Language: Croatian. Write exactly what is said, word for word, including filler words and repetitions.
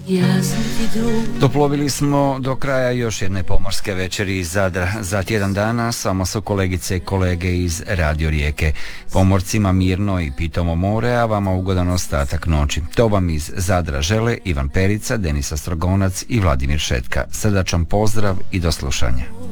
Doplovili smo do kraja još jedne pomorske večeri iz Zadra. Za tjedan dana samo su kolegice i kolege iz Radio Rijeke. Pomorcima mirno i pitomo more, a vama ugodan ostatak noći. To vam iz Zadra žele Ivan Perica, Denisa Strogonac i Vladimir Šetka. Srdačan pozdrav i do slušanja.